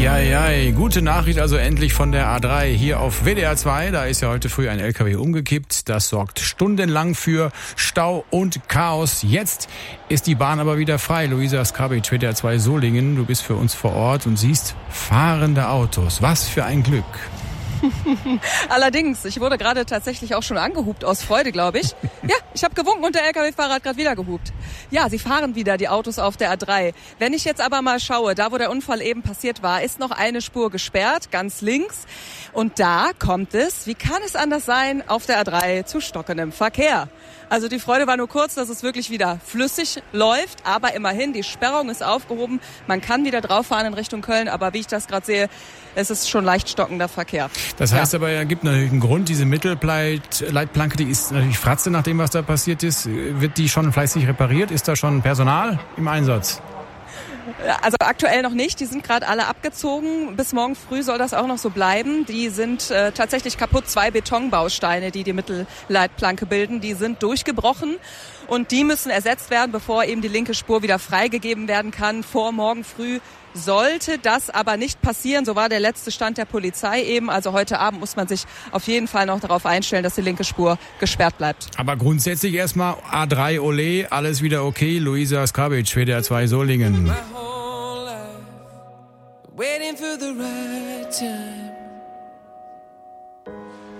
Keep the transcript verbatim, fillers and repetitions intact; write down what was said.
Eieiei, gute Nachricht also endlich von der A drei hier auf W D R zwei. Da ist ja heute früh ein L K W umgekippt. Das sorgt stundenlang für Stau und Chaos. Jetzt ist die Bahn aber wieder frei. Luisa Skabitsch, W D R zwei Solingen, du bist für uns vor Ort und siehst fahrende Autos. Was für ein Glück. Allerdings, ich wurde gerade tatsächlich auch schon angehupt aus Freude, glaube ich. Ja, ich habe gewunken und der L K W-Fahrer hat gerade wieder gehupt. Ja, sie fahren wieder, die Autos auf der A drei. Wenn ich jetzt aber mal schaue, da wo der Unfall eben passiert war, ist noch eine Spur gesperrt, ganz links. Und da kommt es, wie kann es anders sein, auf der A drei zu stockendem Verkehr. Also die Freude war nur kurz, dass es wirklich wieder flüssig läuft, aber immerhin, die Sperrung ist aufgehoben. Man kann wieder drauf fahren in Richtung Köln, aber wie ich das gerade sehe, es ist schon leicht stockender Verkehr. Das heißt ja. aber, es gibt natürlich einen Grund, diese Mittelleitplanke, die ist natürlich Fratze nach dem, was da passiert ist. Wird die schon fleißig repariert? Ist da schon Personal im Einsatz? Also aktuell noch nicht, die sind gerade alle abgezogen. Bis morgen früh soll das auch noch so bleiben. Die sind äh, tatsächlich kaputt. Zwei Betonbausteine, die die Mittelleitplanke bilden, die sind durchgebrochen. Und die müssen ersetzt werden, bevor eben die linke Spur wieder freigegeben werden kann. Vor morgen früh sollte das aber nicht passieren. So war der letzte Stand der Polizei eben. Also heute Abend muss man sich auf jeden Fall noch darauf einstellen, dass die linke Spur gesperrt bleibt. Aber grundsätzlich erstmal A drei Ole, alles wieder okay. Luisa Skabitsch, W D R zwei Solingen. Waiting for the right time.